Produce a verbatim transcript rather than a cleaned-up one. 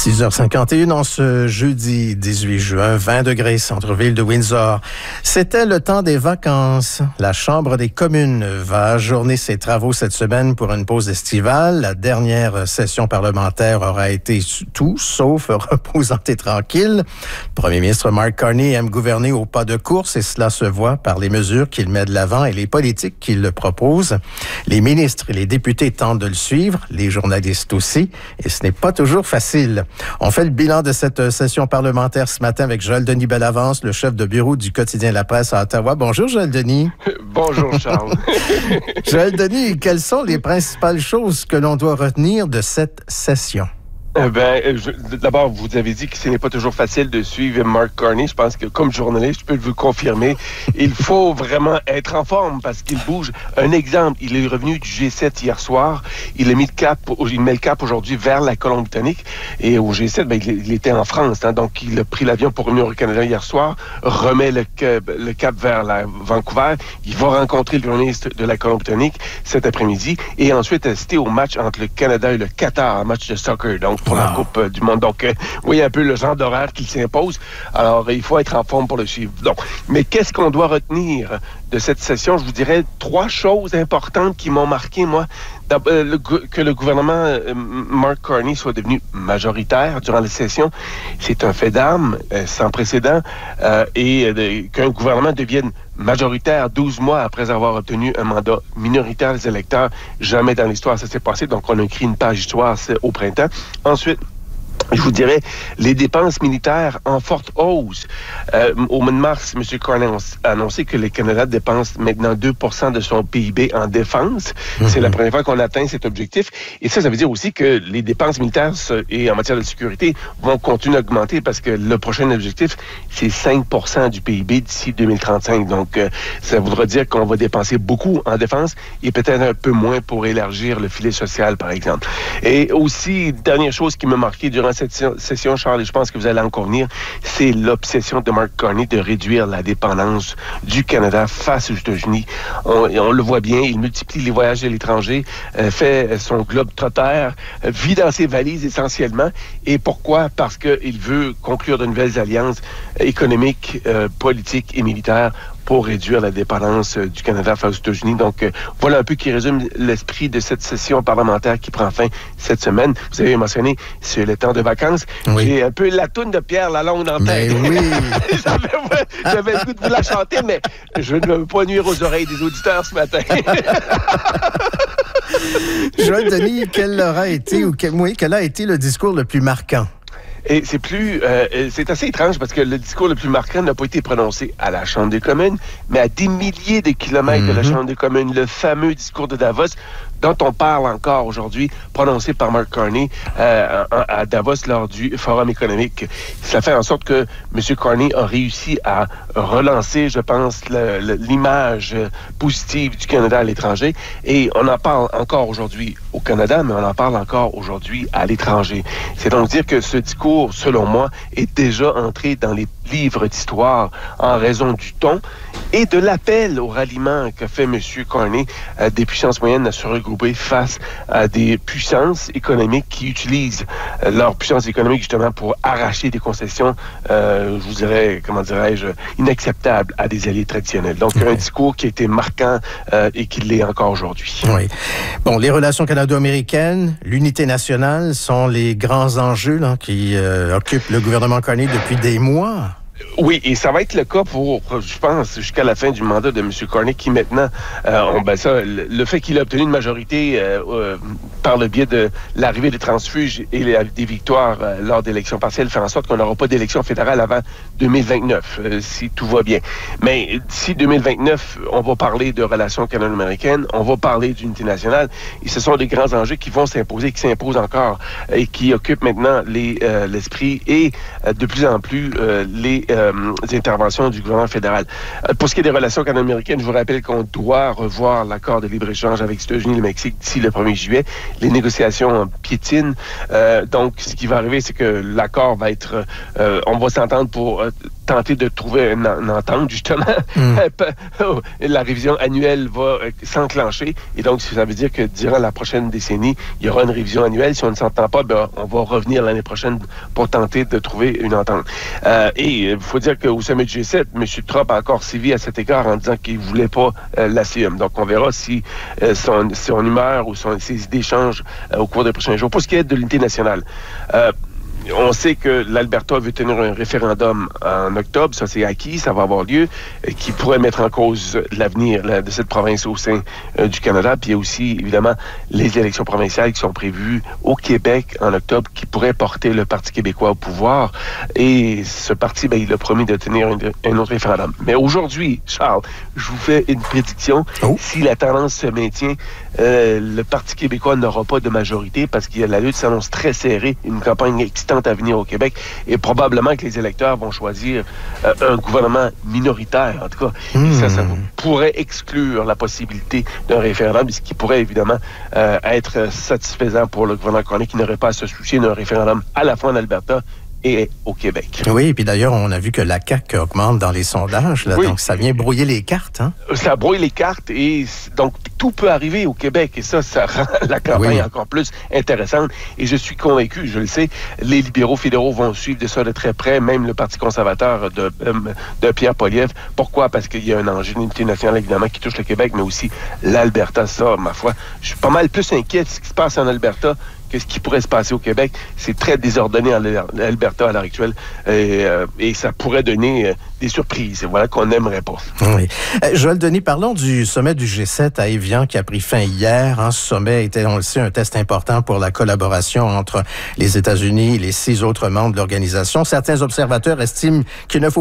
six heures cinquante et une en ce jeudi dix-huit juin, vingt degrés, centre-ville de Windsor. C'était le temps des vacances. La Chambre des communes va ajourner ses travaux cette semaine pour une pause estivale. La dernière session parlementaire aura été tout sauf reposante et tranquille. Le premier ministre Mark Carney aime gouverner au pas de course et cela se voit par les mesures qu'il met de l'avant et les politiques qu'il le propose. Les ministres et les députés tentent de le suivre, les journalistes aussi, et ce n'est pas toujours facile. On fait le bilan de cette session parlementaire ce matin avec Joël Denis Bellavance, le chef de bureau du quotidien La Presse à Ottawa. Bonjour Joël Denis. Bonjour Charles. Joël Denis, quelles sont les principales choses que l'on doit retenir de cette session? Eh ben, je, d'abord, vous avez dit que ce n'est pas toujours facile de suivre Mark Carney. Je pense que, comme journaliste, je peux vous confirmer, il faut vraiment être en forme parce qu'il bouge. Un exemple, il est revenu du G sept hier soir. Il a mis le cap, il met le cap aujourd'hui vers la Colombie-Britannique. Et au G sept, ben, il, il était en France. Hein, donc, il a pris l'avion pour revenir au Canada hier soir, remet le, le cap vers la Vancouver. Il va rencontrer le premier ministre de la Colombie-Britannique cet après-midi et ensuite assister au match entre le Canada et le Qatar, un match de soccer. Donc, pour wow. la Coupe euh, du Monde. Donc, euh, vous voyez un peu le genre d'horaire qui s'impose. Alors, il faut être en forme pour le suivre. Donc, mais qu'est-ce qu'on doit retenir de cette session? Je vous dirais trois choses importantes qui m'ont marqué, moi. Euh, le, que le gouvernement euh, Mark Carney soit devenu majoritaire durant la session, c'est un fait d'armes euh, sans précédent. Euh, et euh, qu'un gouvernement devienne majoritaire douze mois après avoir obtenu un mandat minoritaire des électeurs, jamais dans l'histoire ça s'est passé. Donc, on a écrit une page d'histoire au printemps. Ensuite, je vous dirais, les dépenses militaires en forte hausse. Euh, au mois de mars, M. Carney a annoncé que le Canada dépense maintenant deux pour cent de son P I B en défense. Mm-hmm. C'est la première fois qu'on atteint cet objectif. Et ça, ça veut dire aussi que les dépenses militaires et en matière de sécurité vont continuer à augmenter parce que le prochain objectif, c'est cinq pour cent du P I B d'ici deux mille trente-cinq. Donc, euh, ça voudra dire qu'on va dépenser beaucoup en défense et peut-être un peu moins pour élargir le filet social, par exemple. Et aussi, dernière chose qui m'a marqué durant cette session, Charles, et je pense que vous allez encore venir, c'est l'obsession de Mark Carney de réduire la dépendance du Canada face aux États-Unis. On, on le voit bien, il multiplie les voyages à l'étranger, euh, fait son globe-trotter, euh, vit dans ses valises essentiellement. Et pourquoi? Parce qu'il veut conclure de nouvelles alliances économiques, euh, politiques et militaires pour réduire la dépendance euh, du Canada face aux États-Unis. Donc, euh, voilà un peu qui résume l'esprit de cette session parlementaire qui prend fin cette semaine. Vous avez mentionné, c'est le temps de vacances. Oui. J'ai un peu la toune de Pierre Lalonde en tête. Oui. j'avais, j'avais le goût de vous la chanter, mais je ne veux pas nuire aux oreilles des auditeurs ce matin. Joël Denis, quel aura été, ou quel, oui, quel a été le discours le plus marquant? Et c'est plus, euh, c'est assez étrange parce que le discours le plus marquant n'a pas été prononcé à la Chambre des communes, mais à des milliers de kilomètres mm-hmm. de la Chambre des communes. Le fameux discours de Davos, dont on parle encore aujourd'hui, prononcé par Mark Carney euh, à Davos lors du Forum économique. Ça fait en sorte que M. Carney a réussi à relancer, je pense, le, le, l'image positive du Canada à l'étranger. Et on en parle encore aujourd'hui au Canada, mais on en parle encore aujourd'hui à l'étranger. C'est donc dire que ce discours, selon moi, est déjà entré dans les livres d'histoire en raison du ton et de l'appel au ralliement que fait M. Carney euh, des puissances moyennes à se regrouper face à des puissances économiques qui utilisent euh, leur puissance économique justement pour arracher des concessions, euh, je vous dirais, comment dirais-je, inacceptables à des alliés traditionnels. Donc, oui. un discours qui a été marquant euh, et qui l'est encore aujourd'hui. Oui. Bon, les relations canado-américaines, l'unité nationale sont les grands enjeux là, qui euh, occupent le gouvernement Carney depuis des mois. Oui, et ça va être le cas pour, je pense, jusqu'à la fin du mandat de M. Carney, qui maintenant, euh, on, ben ça, le, le fait qu'il a obtenu une majorité euh, euh, par le biais de l'arrivée des transfuges et les, des victoires euh, lors d'élections partielles fait en sorte qu'on n'aura pas d'élection fédérale avant deux mille vingt-neuf, euh, si tout va bien. Mais d'ici deux mille vingt-neuf, on va parler de relations canado-américaines, on va parler d'unité nationale, et ce sont des grands enjeux qui vont s'imposer, qui s'imposent encore, et qui occupent maintenant les, euh, l'esprit et euh, de plus en plus euh, les Euh, des interventions du gouvernement fédéral. Euh, pour ce qui est des relations canado-américaines, je vous rappelle qu'on doit revoir l'accord de libre-échange avec les États-Unis et le Mexique d'ici le premier juillet. Les négociations piétinent. Euh, donc, ce qui va arriver, c'est que l'accord va être... Euh, on va s'entendre pour... Euh, tenter de trouver une, une entente, justement. Mm. La révision annuelle va euh, s'enclencher. Et donc, ça veut dire que durant la prochaine décennie, il y aura une révision annuelle. Si on ne s'entend pas, ben, on va revenir l'année prochaine pour tenter de trouver une entente. Euh, et il faut dire qu'au sommet du G sept, M. Trump a encore sévi à cet égard en disant qu'il ne voulait pas euh, l'A C M. Donc, on verra si euh, son, son humeur ou son, ses idées changent euh, au cours des prochains jours. Pour ce qui est de l'unité nationale, euh, on sait que l'Alberta veut tenir un référendum en octobre, ça c'est acquis, ça va avoir lieu, qui pourrait mettre en cause l'avenir de cette province au sein euh, du Canada. Puis il y a aussi, évidemment, les élections provinciales qui sont prévues au Québec en octobre, qui pourraient porter le Parti québécois au pouvoir. Et ce parti, ben, il a promis de tenir un, un autre référendum. Mais aujourd'hui, Charles, je vous fais une prédiction. Oh. Si la tendance se maintient, euh, le Parti québécois n'aura pas de majorité parce que la lutte s'annonce très serrée, une campagne excitante à venir au Québec, et probablement que les électeurs vont choisir euh, un gouvernement minoritaire, en tout cas. Mmh. Et ça, ça pourrait exclure la possibilité d'un référendum, ce qui pourrait évidemment euh, être satisfaisant pour le gouvernement Carney, qui n'aurait pas à se soucier d'un référendum à la fois en Alberta et au Québec. Oui, et puis d'ailleurs, on a vu que la C A Q augmente dans les sondages, là, oui. Donc ça vient brouiller les cartes. Hein? Ça brouille les cartes, et donc tout peut arriver au Québec, et ça, ça rend la campagne oui. encore plus intéressante. Et je suis convaincu, je le sais, les libéraux fédéraux vont suivre de ça de très près, même le Parti conservateur de, de Pierre Poilievre. Pourquoi? Parce qu'il y a un enjeu d'unité nationale, évidemment, qui touche le Québec, mais aussi l'Alberta. Ça, ma foi, je suis pas mal plus inquiet de ce qui se passe en Alberta que ce qui pourrait se passer au Québec. C'est très désordonné en Alberta à l'heure actuelle, et, euh, et ça pourrait donner euh, des surprises, voilà, qu'on n'aimerait pas. Oui. Euh, Joël Denis, parlons du sommet du G sept à Évian qui a pris fin hier. Hein. Ce sommet était, on le sait, un test important pour la collaboration entre les États-Unis et les six autres membres de l'organisation. Certains observateurs estiment qu'il ne faut